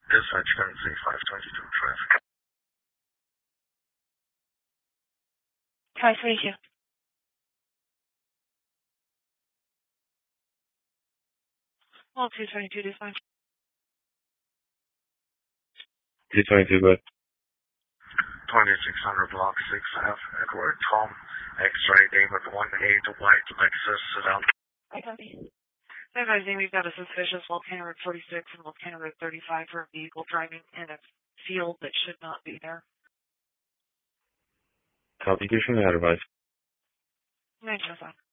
Dispatch currency 522 traffic. 522. 222 dispatch. 222, go ahead. 2600 block 6F, Edward Tom, X-ray David 18 White Lexus sedan. I copy. Advising we've got a suspicious Volcano Road 46 and Volcano Road 35 for a vehicle driving in a field that should not be there. Copy, issue that advice. 905.